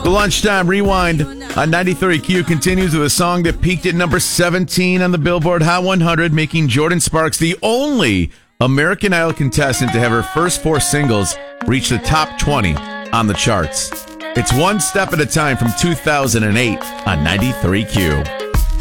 The Lunchtime Rewind on 93Q continues with a song that peaked at number 17 on the Billboard Hot 100, making Jordan Sparks the only American Idol contestant to have her first 4 singles reach the top 20 on the charts. It's One Step at a Time from 2008 on 93Q.